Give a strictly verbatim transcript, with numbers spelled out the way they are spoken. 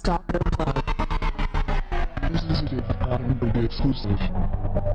Doctor Club. This is a Adam Brady exclusive.